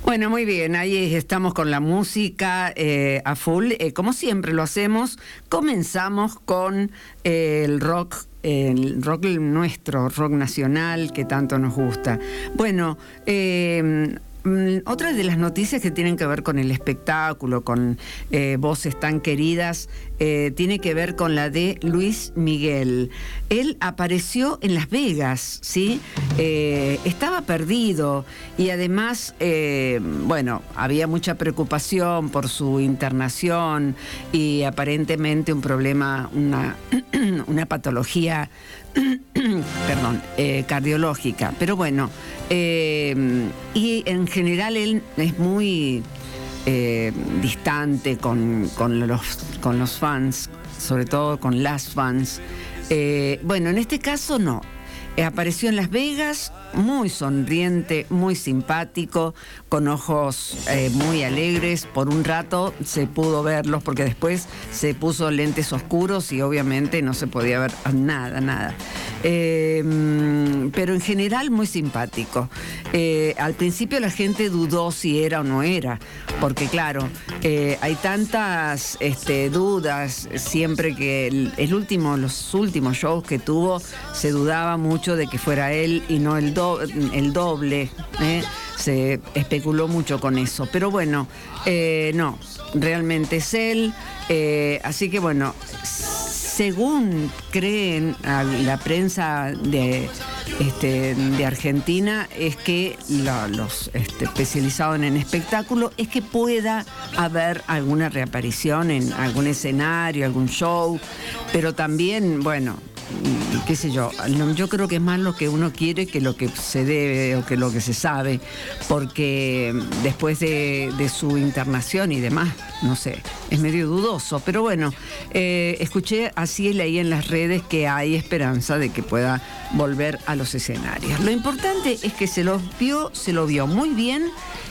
Bueno, muy bien, ahí estamos con la música a full. Como siempre lo hacemos, comenzamos con el rock nuestro, rock nacional que tanto nos gusta. Bueno, otra de las noticias que tienen que ver con el espectáculo, con voces tan queridas, tiene que ver con la de Luis Miguel. Él apareció en Las Vegas, ¿sí? Estaba perdido y además, bueno, había mucha preocupación por su internación y aparentemente un problema, una patología perdón, cardiológica. Pero bueno, y en general él es muy distante con los fans, sobre todo con las fans. Bueno, en este caso no. Apareció en Las Vegas, muy sonriente, muy simpático, con ojos muy alegres. Por un rato se pudo verlos porque después se puso lentes oscuros y obviamente no se podía ver nada. Pero en general muy simpático. Al principio la gente dudó si era o no era, porque claro, hay tantas dudas siempre que los últimos shows que tuvo se dudaba mucho de que fuera él y no el doble. Se especuló mucho con eso, pero bueno, no, realmente es él. Así que bueno, según creen la prensa de Argentina, es que los especializados en espectáculo, es que pueda haber alguna reaparición en algún escenario, algún show, pero también, bueno, qué sé yo creo que es más lo que uno quiere que lo que se debe o que lo que se sabe, porque después de su internación y demás, no sé, es medio dudoso, pero bueno, escuché así, leí en las redes que hay esperanza de que pueda volver a los escenarios. Lo importante es que se lo vio muy bien